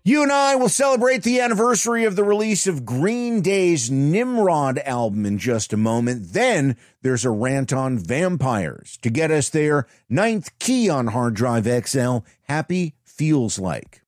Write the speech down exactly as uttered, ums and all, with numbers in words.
You and I will celebrate the anniversary of the release of Green Day's Nimrod album in just a moment. Then there's a rant on vampires. To get us there, Ninth Key on Hard Drive X L. Happy Feels Like.